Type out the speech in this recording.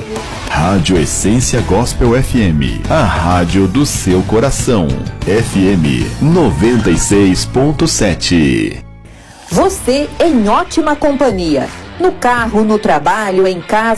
Rádio Essência Gospel FM, a rádio do seu coração. FM 96.7. Você em ótima companhia. No carro, no trabalho, em casa.